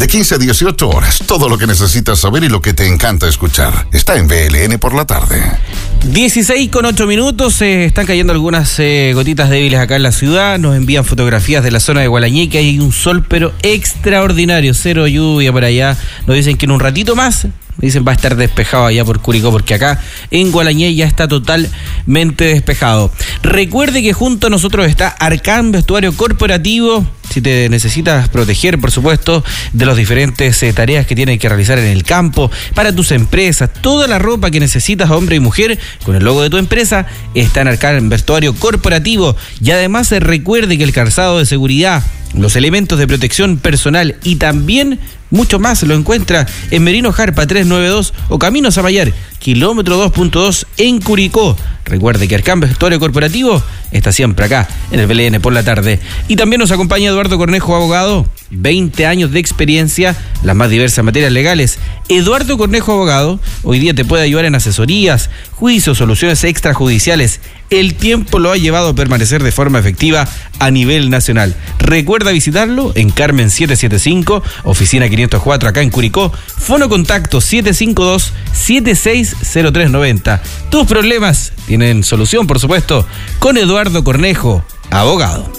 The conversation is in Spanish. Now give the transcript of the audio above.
De 15 a 18 horas, todo lo que necesitas saber y lo que te encanta escuchar. Está en BLN por la tarde. 16:08. Están cayendo algunas gotitas débiles acá en la ciudad. Nos envían fotografías de la zona de Gualañé, que hay un sol pero extraordinario. Cero lluvia por allá. Nos dicen que en un ratito más, va a estar despejado allá por Curicó, porque acá en Gualañé ya está totalmente despejado. Recuerde que junto a nosotros está Arcán Vestuario Corporativo. Si te necesitas proteger, por supuesto, de las diferentes tareas que tienes que realizar en el campo, para tus empresas, toda la ropa que necesitas, hombre y mujer, con el logo de tu empresa, está en Arcán Vestuario Corporativo. Y además recuerde que el calzado de seguridad, los elementos de protección personal y también mucho más lo encuentra en Merino Jarpa 392 o Camino Zamayar, kilómetro 2.2 en Curicó. Recuerde que Arcán Vestuario Corporativo está siempre acá en el BLN por la tarde. Y también nos acompaña Eduardo Cornejo, abogado, 20 años de experiencia, las más diversas materias legales. Eduardo Cornejo, abogado, hoy día te puede ayudar en asesorías, juicios, soluciones extrajudiciales. El tiempo lo ha llevado a permanecer de forma efectiva a nivel nacional. Recuerda visitarlo en Carmen 775, oficina 504 acá en Curicó. Fono contacto 752-760390. Tus problemas tienen solución, por supuesto, con Eduardo Cornejo, abogado.